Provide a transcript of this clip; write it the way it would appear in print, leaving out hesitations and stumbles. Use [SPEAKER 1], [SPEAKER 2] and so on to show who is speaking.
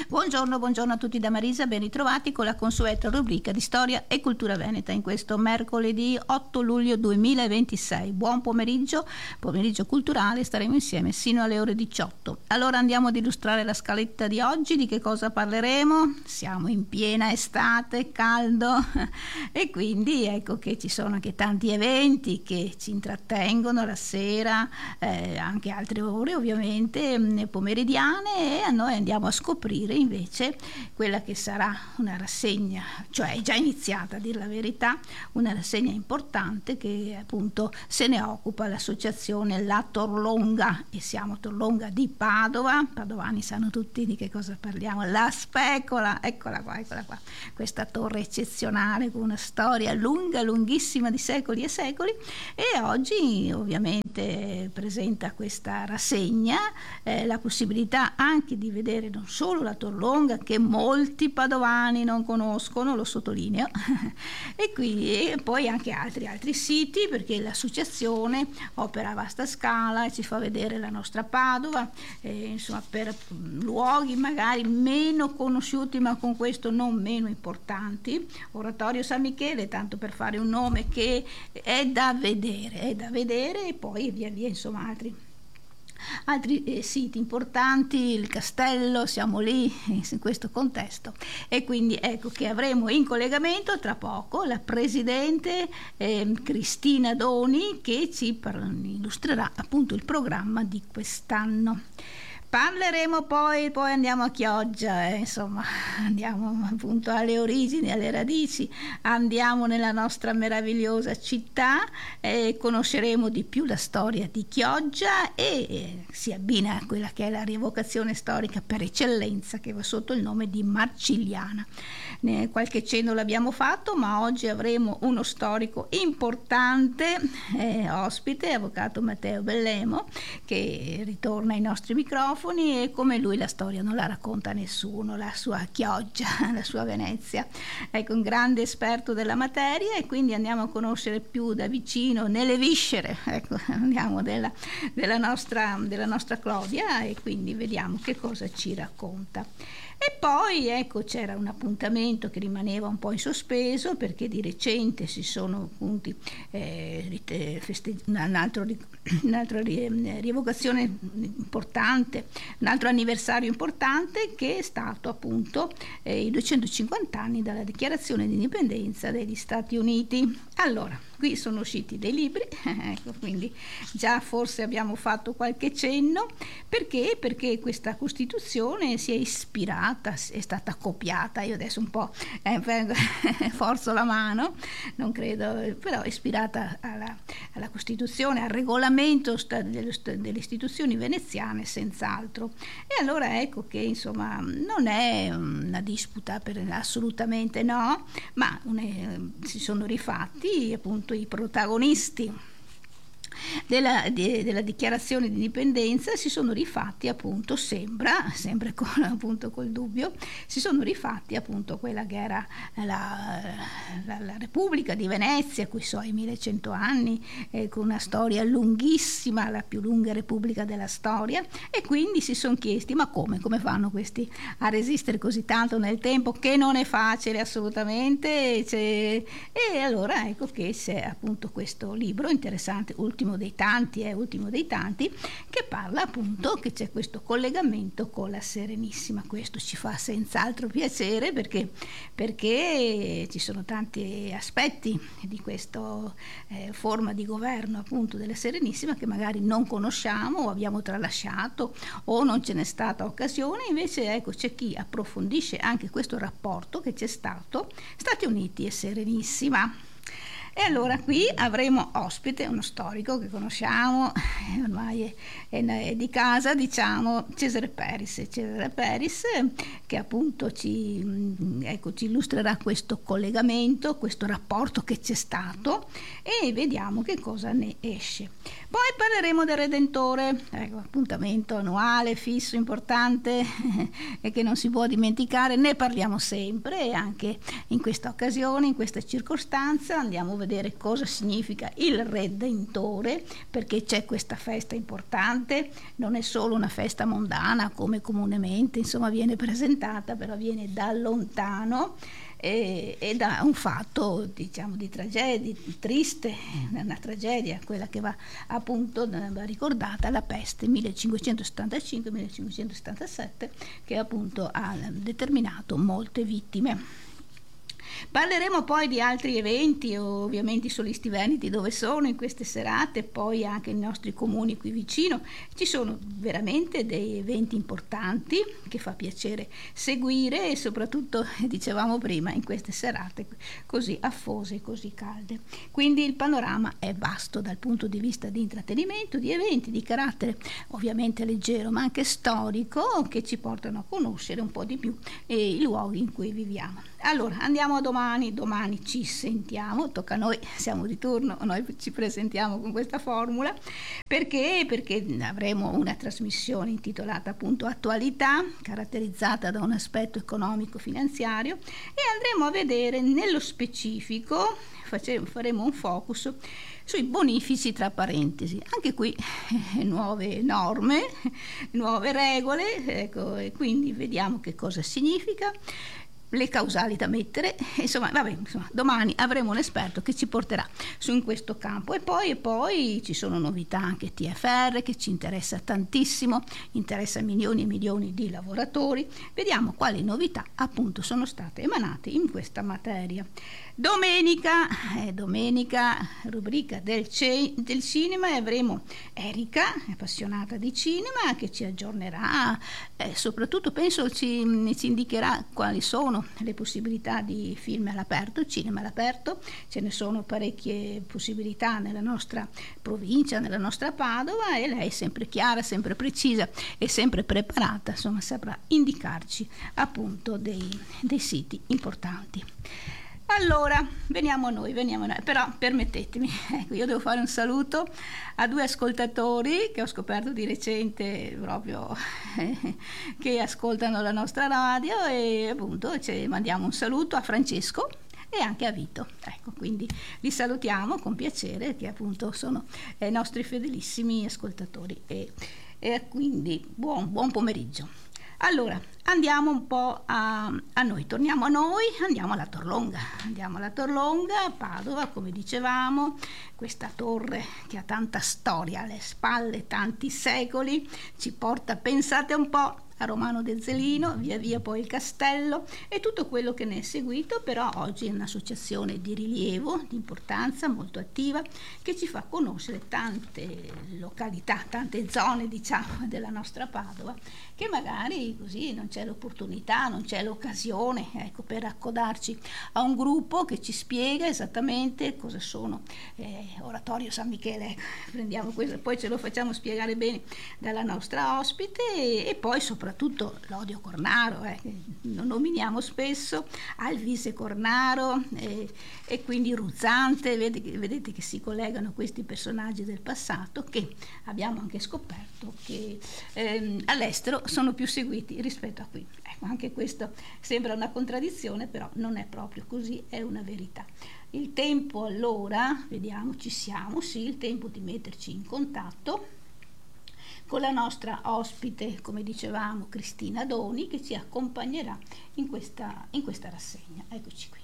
[SPEAKER 1] Buongiorno a tutti da Marisa, ben ritrovati con la consueta rubrica di Storia e Cultura Veneta in questo mercoledì 8 luglio 2026. Buon pomeriggio culturale, staremo insieme sino alle ore 18. Allora andiamo ad illustrare la scaletta di oggi, di che cosa parleremo? Siamo in piena estate, caldo e quindi ecco che ci sono anche tanti eventi che ci intrattengono la sera, anche altre ore ovviamente pomeridiane, e noi andiamo a scoprire invece quella che sarà una rassegna, cioè è già iniziata a dir la verità, una rassegna importante che appunto se ne occupa l'associazione La Torlonga, e siamo Torlonga di Padova. Padovani sanno tutti di che cosa parliamo, la Specola, eccola qua, questa torre eccezionale con una storia lunghissima di secoli e secoli, e oggi ovviamente presenta questa rassegna la possibilità anche di vedere non solo la Torlonga, che molti padovani non conoscono, lo sottolineo, e poi anche altri siti, perché l'associazione opera a vasta scala e ci fa vedere la nostra Padova, insomma, per luoghi magari meno conosciuti ma con questo non meno importanti. Oratorio San Michele, tanto per fare un nome, che è da vedere, e poi via insomma altri siti importanti, il castello, siamo lì in questo contesto, e quindi ecco che avremo in collegamento tra poco la presidente Cristina Doni, che ci illustrerà appunto il programma di quest'anno. Parleremo poi andiamo a Chioggia, insomma andiamo appunto alle origini, alle radici, andiamo nella nostra meravigliosa città, conosceremo di più la storia di Chioggia e si abbina a quella che è la rievocazione storica per eccellenza, che va sotto il nome di Marcigliana. Qualche cenno l'abbiamo fatto, ma oggi avremo uno storico importante ospite, avvocato Matteo Bellemo, che ritorna ai nostri microfoni, e come lui la storia non la racconta nessuno, la sua Chioggia, la sua Venezia. Ecco, un grande esperto della materia, e quindi andiamo a conoscere più da vicino, nelle viscere, ecco, andiamo della nostra Claudia, e quindi vediamo che cosa ci racconta. E poi ecco, c'era un appuntamento che rimaneva un po' in sospeso, perché di recente si sono appunti un'altra rievocazione importante, un altro anniversario importante, che è stato appunto i 250 anni dalla dichiarazione di indipendenza degli Stati Uniti. Allora, qui sono usciti dei libri, ecco, quindi già forse abbiamo fatto qualche cenno, perché questa Costituzione si è ispirata, è stata copiata, io adesso un po' forzo la mano, non credo, però è ispirata alla Costituzione, al regolamento delle istituzioni veneziane, senz'altro. E allora ecco che insomma non è una disputa, assolutamente no, ma si sono rifatti appunto i protagonisti della dichiarazione di indipendenza, si sono rifatti appunto, sembra sempre col dubbio, si sono rifatti appunto quella che era la Repubblica di Venezia, con i suoi 1100 anni, con una storia lunghissima, la più lunga repubblica della storia, e quindi si sono chiesti: ma come fanno questi a resistere così tanto nel tempo, che non è facile assolutamente, e allora ecco che c'è appunto questo libro interessante, ultimo dei tanti, che parla appunto che c'è questo collegamento con la Serenissima. Questo ci fa senz'altro piacere, perché ci sono tanti aspetti di questa forma di governo appunto della Serenissima che magari non conosciamo o abbiamo tralasciato o non ce n'è stata occasione. Invece ecco, c'è chi approfondisce anche questo rapporto che c'è stato Stati Uniti e Serenissima. E allora qui avremo ospite uno storico che conosciamo, ormai è di casa, diciamo, Cesare Peris, che appunto ci illustrerà questo collegamento, questo rapporto che c'è stato, e vediamo che cosa ne esce. Poi parleremo del Redentore, ecco, appuntamento annuale, fisso, importante e che non si può dimenticare. Ne parliamo sempre, e anche in questa occasione, in questa circostanza, andiamo vedere cosa significa il Redentore, perché c'è questa festa importante, non è solo una festa mondana come comunemente insomma viene presentata, però viene da lontano e da un fatto diciamo di tragedia, triste, una tragedia, quella che va appunto va ricordata, la peste 1575-1577, che appunto ha determinato molte vittime. Parleremo poi di altri eventi, ovviamente i solisti veneti dove sono in queste serate, poi anche nei nostri comuni qui vicino. Ci sono veramente dei eventi importanti che fa piacere seguire e soprattutto, dicevamo prima, in queste serate così affose e così calde. Quindi il panorama è vasto dal punto di vista di intrattenimento, di eventi di carattere ovviamente leggero ma anche storico che ci portano a conoscere un po' di più i luoghi in cui viviamo. Allora andiamo a domani ci sentiamo, tocca a noi, siamo di turno, noi ci presentiamo con questa formula, perché avremo una trasmissione intitolata appunto Attualità, caratterizzata da un aspetto economico-finanziario, e andremo a vedere nello specifico, faremo un focus sui bonifici tra parentesi, anche qui nuove norme, nuove regole, ecco, e quindi vediamo che cosa significa, le causali da mettere, insomma domani avremo un esperto che ci porterà su in questo campo, e poi ci sono novità anche TFR che ci interessa tantissimo, interessa milioni e milioni di lavoratori. Vediamo quali novità appunto sono state emanate in questa materia. Domenica rubrica del cinema, e avremo Erika, appassionata di cinema, che ci aggiornerà, soprattutto penso ci indicherà quali sono le possibilità di film all'aperto, cinema all'aperto. Ce ne sono parecchie possibilità nella nostra provincia, nella nostra Padova, e lei è sempre chiara, sempre precisa e sempre preparata, insomma saprà indicarci appunto dei siti importanti. Allora, veniamo a noi, però permettetemi, ecco, io devo fare un saluto a due ascoltatori che ho scoperto di recente proprio che ascoltano la nostra radio, e appunto mandiamo un saluto a Francesco e anche a Vito, ecco, quindi li salutiamo con piacere, che appunto sono i nostri fedelissimi ascoltatori, e quindi buon pomeriggio. Allora, andiamo un po' a noi, torniamo a noi, andiamo alla Torlonga, a Padova, come dicevamo, questa torre che ha tanta storia alle spalle, tanti secoli, ci porta, pensate un po', a Romano Dezzelino, via via poi il castello e tutto quello che ne è seguito, però oggi è un'associazione di rilievo, di importanza, molto attiva, che ci fa conoscere tante località, tante zone, diciamo, della nostra Padova, che magari così non c'è l'opportunità, non c'è l'occasione, ecco, per accodarci a un gruppo che ci spiega esattamente cosa sono Oratorio San Michele, ecco, prendiamo questo, poi ce lo facciamo spiegare bene dalla nostra ospite, e poi soprattutto l'Odio Cornaro, che lo nominiamo spesso, Alvise Cornaro, e quindi Ruzzante, vedete che si collegano questi personaggi del passato, che abbiamo anche scoperto che all'estero sono più seguiti rispetto a qui. Ecco, anche questo sembra una contraddizione, però non è proprio così, è una verità. Il tempo allora, vediamo, ci siamo, sì, il tempo di metterci in contatto con la nostra ospite, come dicevamo, Cristina Doni, che ci accompagnerà in questa rassegna. Eccoci qui.